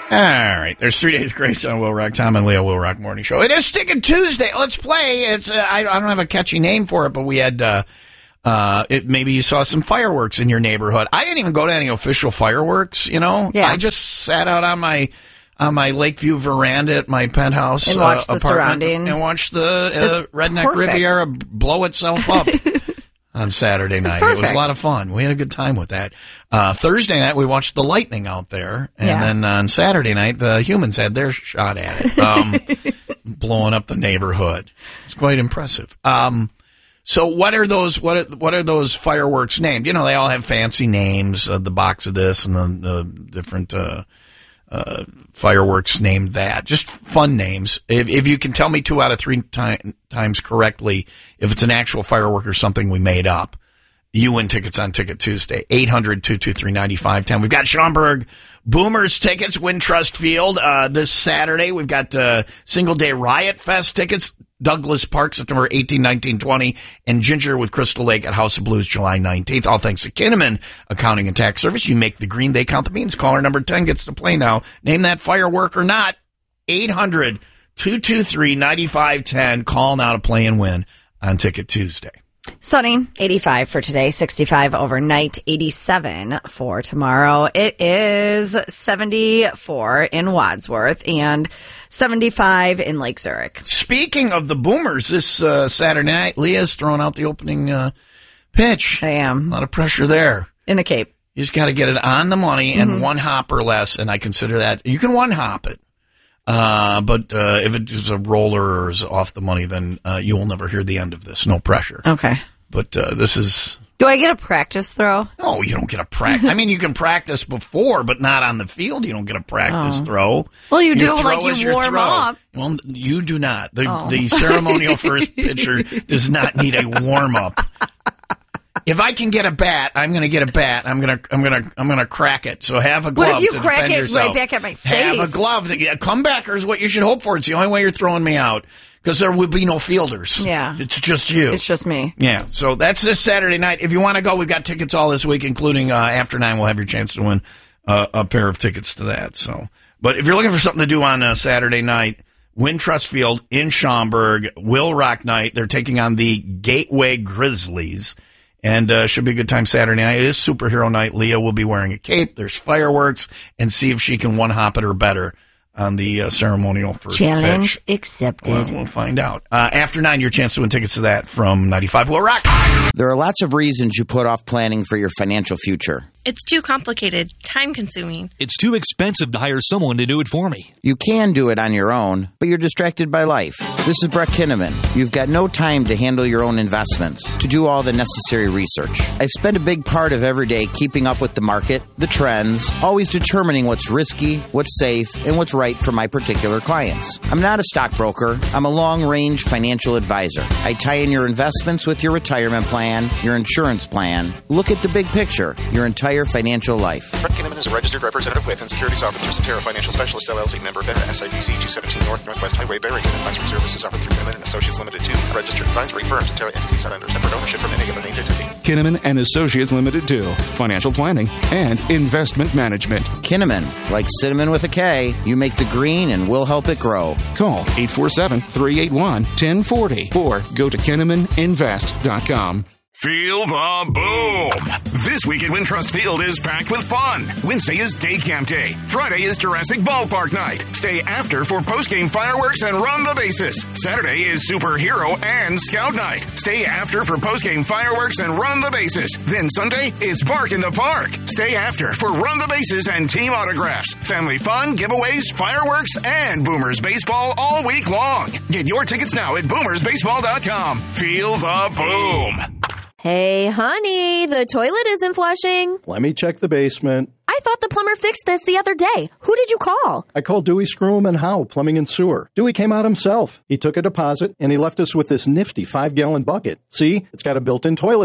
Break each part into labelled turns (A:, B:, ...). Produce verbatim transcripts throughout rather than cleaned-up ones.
A: All right. There's three days grace on Will Rock. Tom and Leo Will Rock Morning Show. It is Stickin' Tuesday. Let's play. It's uh, I, I don't have a catchy name for it, but we had uh, uh, it, maybe you saw some fireworks in your neighborhood. I didn't even go to any official fireworks, you know.
B: Yeah.
A: I just sat out on my on my Lakeview veranda at my penthouse
B: and watched
A: uh,
B: the surrounding
A: and watched the uh, Redneck
B: perfect.
A: Riviera blow itself up. On Saturday night. It was a lot of fun. We had a good time with that. Uh, Thursday night, we watched the lightning out there. And
B: yeah.
A: then on Saturday night, the humans had their shot at it, um, blowing up the neighborhood. It's quite impressive. Um, so what are those, what are, what are those fireworks named? You know, they all have fancy names, uh, the box of this and the, the different, uh, uh, fireworks named that. Just fun names. If, if you can tell me two out of three time, times correctly, if it's an actual firework or something we made up, you win tickets on Ticket Tuesday. eight hundred, two two three, nine five one zero. We've got Schaumburg Boomers tickets, Wintrust Field, uh, this Saturday. We've got, uh, Single Day Riot Fest tickets, Douglas Park, September eighteenth, nineteenth, twentieth, and Ginger with Crystal Lake at House of Blues, July nineteenth. All thanks to Kinnaman Accounting and Tax Service. You make the green, they count the beans. Caller number ten gets to play now. Name that firework or not. eight hundred, two two three, nine five one zero. Call now to play and win on Ticket Tuesday.
B: Sunny, eighty-five for today, sixty-five overnight, eighty-seven for tomorrow. It is seventy-four in Wadsworth and seventy-five in Lake Zurich.
A: Speaking of the Boomers, this uh, Saturday night, Leah's throwing out the opening uh, pitch.
B: I am.
A: A lot of pressure there.
B: In a cape.
A: You just got to get it on the money and
B: Mm-hmm.
A: one hop or less, and I consider that. You can one hop it. Uh, but uh, if it is a roller or is off the money, then uh, you will never hear the end of this. No pressure.
B: Okay.
A: But uh, this is...
B: Do I get a practice throw?
A: No, you don't get a practice. I mean, you can practice before, but not on the field. You don't get a practice
B: Oh.
A: throw.
B: Well, you
A: Your
B: do,
A: throw
B: like you
A: is your
B: warm
A: throw.
B: up.
A: Well, you do not. The,
B: Oh.
A: the ceremonial first pitcher does not need a warm-up. If I can get a bat, I'm going to get a bat. I'm going to, I'm going to, I'm going to crack it. So have a glove
B: What if you
A: to
B: crack
A: defend
B: it
A: yourself.
B: right back at my
A: Have
B: face?
A: a glove. Yeah, comebacker is what you should hope for. It's the only way you're throwing me out because there would be no fielders.
B: Yeah.
A: It's just you.
B: It's just me.
A: Yeah. So that's this Saturday night. If you want to go, we've got tickets all this week, including uh, after nine. We'll have your chance to win uh, a pair of tickets to that. So, but if you're looking for something to do on uh, Saturday night, Wintrust Field in Schaumburg, Will Rock Night. They're taking on the Gateway Grizzlies. And uh should be a good time Saturday night. It is superhero night. Leah will be wearing a cape. There's fireworks. And see if she can one-hop it or better on the uh, ceremonial first
B: Challenge
A: pitch.
B: accepted.
A: Well, we'll find out. Uh, after nine, your chance to win tickets to that from ninety-five Will Rock.
C: There are lots of reasons you put off planning for your financial future.
D: It's too complicated, time-consuming.
E: It's too expensive to hire someone to do it for me.
C: You can do it on your own, but you're distracted by life. This is Brett Kinnaman. You've got no time to handle your own investments, to do all the necessary research. I spend a big part of every day keeping up with the market, the trends, always determining what's risky, what's safe, and what's right for my particular clients. I'm not a stockbroker. I'm a long-range financial advisor. I tie in your investments with your retirement plan, your insurance plan. Look at the big picture, your entire financial life.
F: Brett Kinnaman is a registered representative with and securities offered through Centera Financial Specialist, L L C, member FINRA, S I P C two seventeen North Northwest Highway, Barrington. Advisory services offered through Kinnaman and Associates Limited, two registered advisory firm. Centera entities not under separate ownership from any other named entity.
G: Kinnaman and Associates Limited, two financial planning and investment management.
C: Kinnaman, like cinnamon with a K, you make the green and we'll help it grow.
G: Call eight four seven, three eight one, one oh four oh or go to kinnaman invest dot com.
H: Feel the boom! This week at Wintrust Field is packed with fun. Wednesday is Day Camp Day. Friday is Jurassic Ballpark Night. Stay after for post-game fireworks and run the bases. Saturday is Superhero and Scout Night. Stay after for post-game fireworks and run the bases. Then Sunday is Bark in the Park. Stay after for run the bases and team autographs. Family fun, giveaways, fireworks, and Boomers Baseball all week long. Get your tickets now at boomers baseball dot com. Feel the boom!
I: Hey, honey, the toilet isn't flushing.
J: Let me check the basement.
I: I thought the plumber fixed this the other day. Who did you call?
J: I called Dewey Screw and Howe, Plumbing and Sewer. Dewey came out himself. He took a deposit, and he left us with this nifty five-gallon bucket. See? It's got a built-in toilet seat.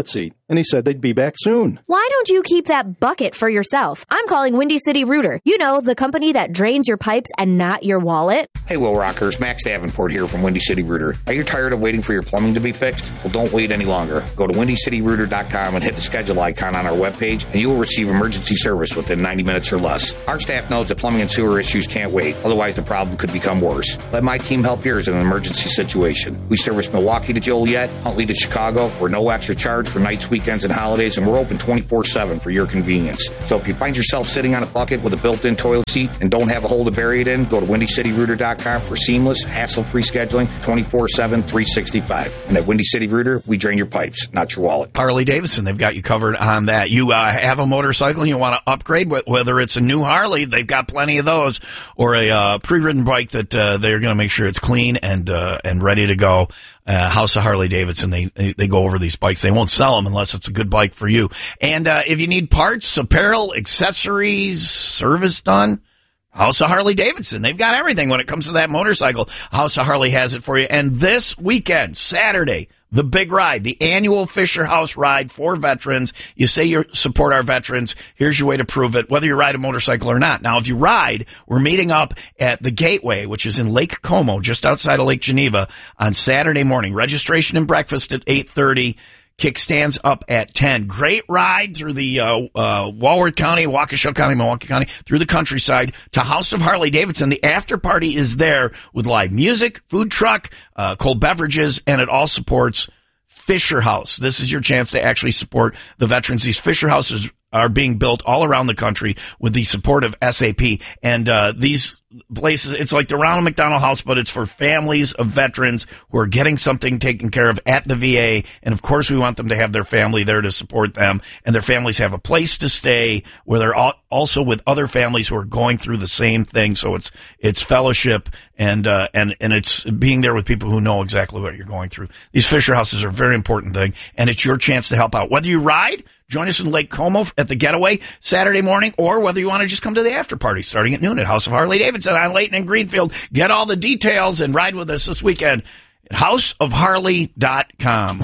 J: and he said they'd be back soon.
I: Why don't you keep that bucket for yourself? I'm calling Windy City Rooter. You know, the company that drains your pipes and not your wallet.
K: Hey, Will Rockers. Max Davenport here from Windy City Rooter. Are you tired of waiting for your plumbing to be fixed? Well, don't wait any longer. Go to windy city rooter dot com and hit the schedule icon on our webpage, and you will receive emergency service within ninety minutes or less. Our staff knows that plumbing and sewer issues can't wait. Otherwise, the problem could become worse. Let my team help yours in an emergency situation. We service Milwaukee to Joliet, Huntley to Chicago. We're no extra charge for nights, weekends, and holidays, and we're open twenty-four seven for your convenience. So if you find yourself sitting on a bucket with a built-in toilet seat and don't have a hole to bury it in, go to windy city rooter dot com for seamless, hassle-free scheduling twenty-four seven, three sixty-five. And at Windy City Rooter, we drain your pipes, not your wallet.
A: Harley Davidson, they've got you covered on that. You uh, have a motorcycle and you want to upgrade, whether it's a new Harley, they've got plenty of those, or a uh, pre-ridden bike that uh, they're going to make sure it's clean and uh, and ready to go. Uh, House of Harley Davidson, they, they they go over these bikes. They won't sell them unless it's a good bike for you. And uh, if you need parts, apparel, accessories, service done, House of Harley Davidson. They've got everything when it comes to that motorcycle. House of Harley has it for you. And this weekend, Saturday, the big ride, the annual Fisher House ride for veterans. You say you support our veterans. Here's your way to prove it, whether you ride a motorcycle or not. Now, if you ride, we're meeting up at the Gateway, which is in Lake Como, just outside of Lake Geneva, on Saturday morning. Registration and breakfast at eight thirty. Kickstands up at ten. Great ride through the uh, uh, Walworth County, Waukesha County, Milwaukee County, through the countryside to House of Harley Davidson. The after party is there with live music, food truck, uh, cold beverages, and it all supports Fisher House. This is your chance to actually support the veterans. These Fisher Houses are being built all around the country with the support of S A P. And uh, these places, it's like the Ronald McDonald House, but it's for families of veterans who are getting something taken care of at the V A. And of course, we want them to have their family there to support them, and their families have a place to stay where they're all, also with other families who are going through the same thing. So it's it's fellowship and uh, and and it's being there with people who know exactly what you're going through. These Fisher Houses are a very important thing, and it's your chance to help out. Whether you ride, join us in Lake Como at the Getaway Saturday morning, or whether you want to just come to the after party starting at noon at House of Harley Davidson on Layton and Greenfield. Get all the details and ride with us this weekend at house of harley dot com.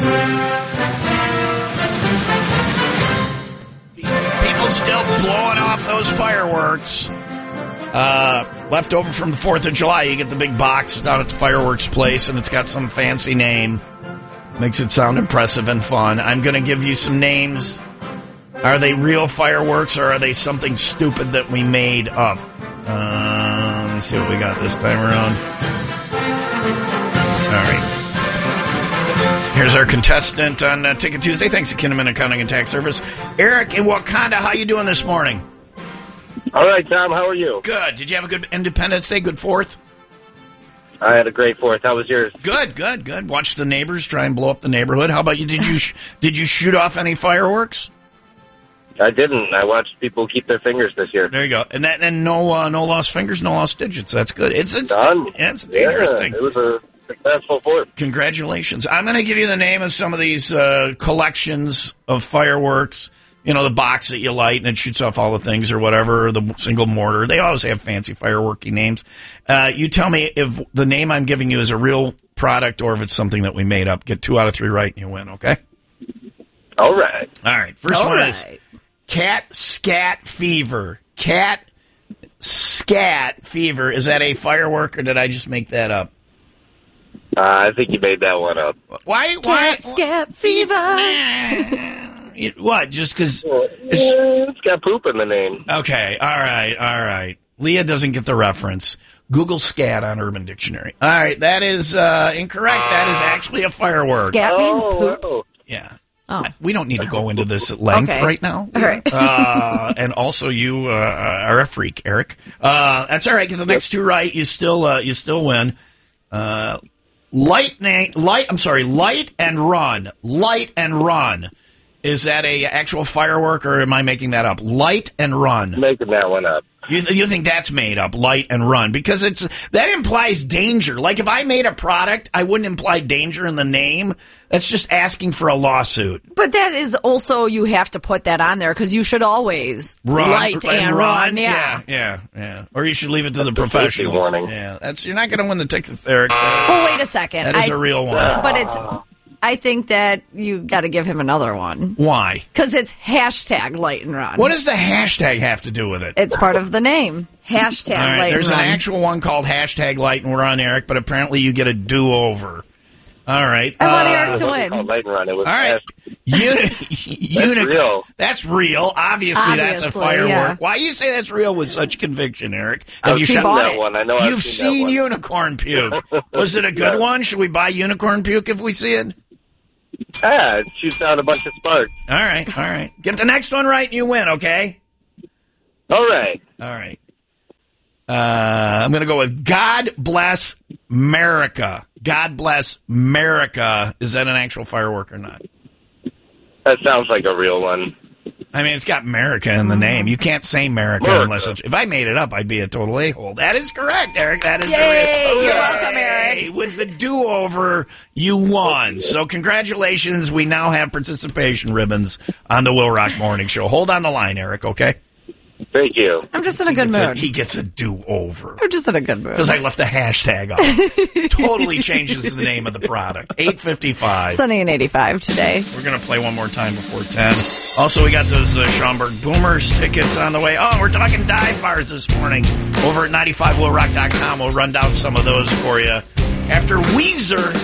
A: People still blowing off those fireworks. Uh, left over from the fourth of July. You get the big box down at the fireworks place, and it's got some fancy name. Makes it sound impressive and fun. I'm going to give you some names. Are they real fireworks, or are they something stupid that we made up? Uh, let me see what we got this time around. All right. Here's our contestant on uh, Ticket Tuesday. Thanks to Kinnaman Accounting and Tax Service. Eric in Wakanda, how you doing this morning?
L: All right, Tom. How are you?
A: Good. Did you have a good Independence Day? Good Fourth?
L: I had a great Fourth. How was yours?
A: Good, good, good. Watch the neighbors try and blow up the neighborhood. How about you? Did you sh- did you shoot off any fireworks?
L: I didn't. I watched people keep their fingers this year.
A: There you go. And that and no uh, no lost fingers, no lost digits. That's good. It's it's
L: Done.
A: Yeah, it's a dangerous
L: yeah,
A: thing.
L: It was a successful Fourth.
A: Congratulations. I'm going to give you the name of some of these uh, collections of fireworks. You know, the box that you light and it shoots off all the things or whatever, or the single mortar. They always have fancy fireworky names. Uh, you tell me if the name I'm giving you is a real product or if it's something that we made up. Get two out of three right and you win, okay?
L: All right.
A: All right. First
B: All
A: one
B: right.
A: is Cat Scat Fever. Cat Scat Fever. Is that a firework or did I just make that up?
L: Uh, I think you made that one up.
A: Why? Why?
B: Cat Scat Fever.
A: What? Just because
L: it's, it's got poop in the name.
A: Okay. All right. All right. Leah doesn't get the reference. Google scat on Urban Dictionary. All right. That is uh, incorrect. That is actually a firework.
B: Scat means
L: Oh,
B: poop.
L: wow.
A: Yeah.
B: Oh.
A: We don't need to go into this at length
B: Okay.
A: right now.
B: All right.
A: uh, and also, you uh, are a freak, Eric. Uh, that's all right. Get the next two right. You still, uh, you still win. Uh, lightning, light. I'm sorry. Light and run. Light and run. Is that a actual firework, or am I making that up? Light and run.
L: Making that one up.
A: You, you think that's made up, light and run? Because it's that implies danger. Like if I made a product, I wouldn't imply danger in the name. That's just asking for a lawsuit.
B: But that is also, you have to put that on there because you should always
A: Run,
B: light and, run. Yeah.
A: yeah, yeah, yeah. Or you should leave it to the
L: That's a safety
A: professionals.
L: warning.
A: Yeah, that's you're not going to win the tickets, Eric.
B: Well, wait a second.
A: That is
B: I-
A: a real one.
B: But it's I think that you got to give him another one.
A: Why?
B: Because it's hashtag Light and Run.
A: What does the hashtag have to do with it?
B: It's part of the name. Hashtag
A: All right,
B: Light
A: there's
B: and
A: an
B: Run.
A: actual one called hashtag Light and Run, Eric, but apparently you get a do-over. All right.
B: I want
A: uh,
B: Eric to
L: It wasn't
B: win.
L: called Light and Run. It was
A: All right.
L: fast.
A: Uni-
L: That's
A: uni-
L: real.
A: That's real. Obviously, that's a
B: Obviously,
A: firework.
B: yeah.
A: Why do you say that's real with such conviction, Eric?
L: I've
A: you
L: seen
A: shot-
L: that one. I know I've
A: You've
L: seen that
A: seen
L: one.
A: unicorn puke. Was it a good
L: Yeah.
A: one? Should we buy unicorn puke if we see it?
L: Ah, it shoots out a bunch of sparks.
A: All right. All right. Get the next one right and you win, okay?
L: All right.
A: All right. Uh, I'm going to go with God Bless America. God Bless America. Is that an actual firework or not?
L: That sounds like a real one.
A: I mean, it's got America in the name. You can't say America,
L: America.
A: unless it's... If I made it up, I'd be a total a-hole. That is correct, Eric. That is
B: Yay!
A: correct.
B: You're welcome, Eric.
A: With the do-over, you won. So congratulations. We now have participation ribbons on the Will Rock Morning Show. Hold on the line, Eric, okay?
L: Thank you.
B: I'm just in a good
A: He gets a-
B: mood.
A: he gets a do-over.
B: I'm just in a good mood.
A: Because I left the hashtag on. Totally changes the name of the product. eight fifty-five.
B: Sunny and eighty-five today.
A: We're going to play one more time before ten. Also, we got those uh, Schaumburg Boomers tickets on the way. Oh, we're talking dive bars this morning. Over at ninety-five will rock dot com. We'll run down some of those for you after Weezer